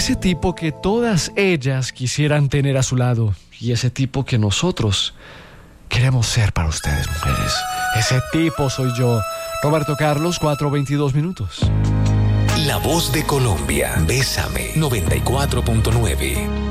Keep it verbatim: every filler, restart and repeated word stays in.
Ese tipo que todas ellas quisieran tener a su lado. Y ese tipo que nosotros queremos ser para ustedes, mujeres. Ese tipo soy yo. Roberto Carlos, cuatro veintidós minutos. La voz de Colombia. Bésame. noventa y cuatro punto nueve.